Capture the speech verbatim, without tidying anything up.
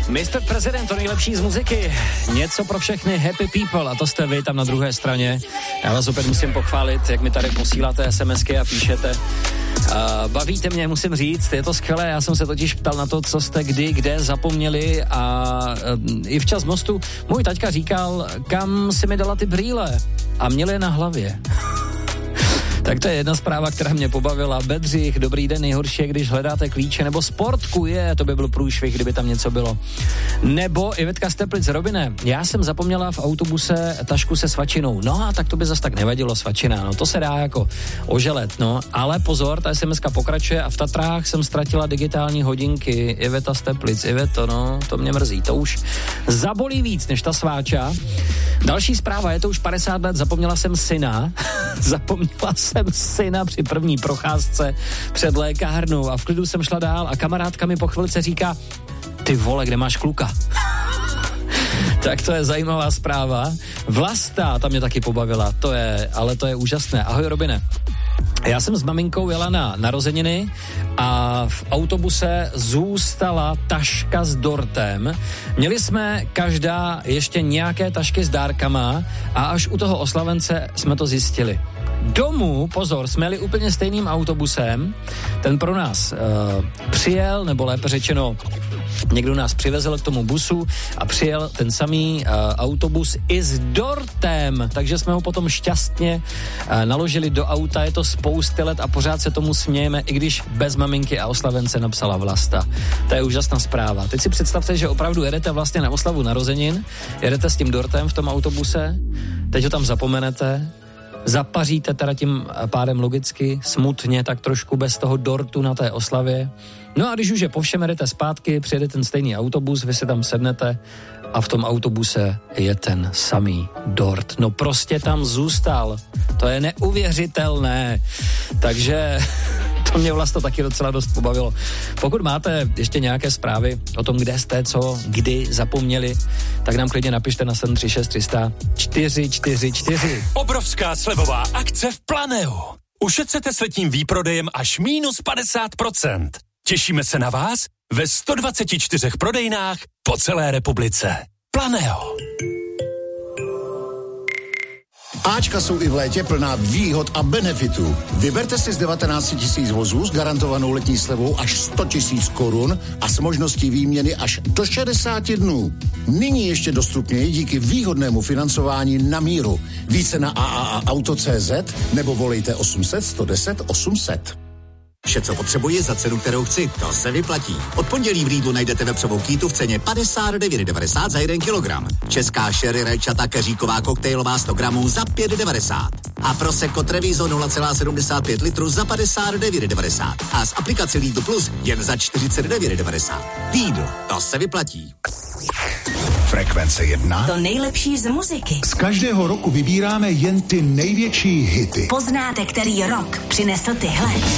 mister President, to nejlepší z muziky. Něco pro všechny happy people a to jste vy tam na druhé straně. Já vás opět musím pochválit, jak mi tady posíláte SMSky a píšete. Uh, bavíte mě, musím říct, je to skvělé, já jsem se totiž ptal na to, co jste kdy, kde zapomněli a uh, i včas mostu můj taťka říkal, kam si mi dala ty brýle a měl je na hlavě. Tak to je jedna zpráva, která mě pobavila. Bedřich, dobrý den, nejhorší je, když hledáte klíče, nebo sportku, je, to by byl průšvih, kdyby tam něco bylo. Nebo Ivetka z Teplic, Robine, já jsem zapomněla v autobuse tašku se svačinou. No a tak to by zas tak nevadilo, svačina, no to se dá jako oželet, no. Ale pozor, ta SMSka pokračuje a v Tatrách jsem ztratila digitální hodinky. Iveta z Teplic, Iveto, no, to mě mrzí, to už zabolí víc než ta sváča. Další zpráva, je to už padesát let, zapomněla jsem syna, zapomněla jsem syna při první procházce před lékárnou a v klidu jsem šla dál a kamarádka mi po chvilce říká, ty vole, kde máš kluka? Tak to je zajímavá zpráva. Vlasta, ta mě taky pobavila, to je, ale to je úžasné. Ahoj, Robine. Já jsem s maminkou jela na narozeniny a v autobuse zůstala taška s dortem. Měli jsme každá ještě nějaké tašky s dárkama a až u toho oslavence jsme to zjistili. Domů, pozor, jsme jeli úplně stejným autobusem, ten pro nás uh, přijel, nebo lépe řečeno, někdo nás přivezl k tomu busu a přijel ten samý uh, autobus i s dortem, takže jsme ho potom šťastně uh, naložili do auta, je to spousty let a pořád se tomu smějeme, i když bez maminky a oslavence napsala Vlasta. To je úžasná zpráva. Teď si představte, že opravdu jedete vlastně na oslavu narozenin, jedete s tím dortem v tom autobuse, teď ho tam zapomenete, zapaříte teda tím pádem logicky, smutně, tak trošku bez toho dortu na té oslavě. No a když už je po všem jedete zpátky, přijede ten stejný autobus, vy si tam sednete a v tom autobuse je ten samý dort. No prostě tam zůstal. To je neuvěřitelné. Takže to mě vlastně taky docela dost pobavilo. Pokud máte ještě nějaké zprávy o tom, kde jste, co, kdy zapomněli, tak nám klidně napište na sedm tři šest tři sta čtyři čtyři čtyři. Obrovská slevová akce v Planeu. Ušetřete s letním výprodejem až minus padesát procent. Těšíme se na vás ve sto dvacet čtyři prodejnách po celé republice. Planeo. Ačka jsou i v létě plná výhod a benefitů. Vyberte si z devatenáct tisíc vozů s garantovanou letní slevou až sto tisíc korun a s možností výměny až do šedesáti dnů. Nyní ještě dostupněji díky výhodnému financování na míru. Více na a a a auto tečka cé zet nebo volejte osm set sto deset osm set. Vše, co potřebuji za cenu, kterou chci, to se vyplatí. Od pondělí v Lidlu najdete vepřovou kýtu v ceně padesát devět devadesát za jeden kilogram. Česká sherry rajčata keříková koktejlová sto gramů za pět devadesát. A Prosecco Treviso nula celá sedmdesát pět litru za padesát devět devadesát. A s aplikací Lidl Plus jen za čtyřicet devět devadesát. Lidl, to se vyplatí. Frekvence jedna. To nejlepší z muziky. Z každého roku vybíráme jen ty největší hity. Poznáte, který rok přinesl tyhle.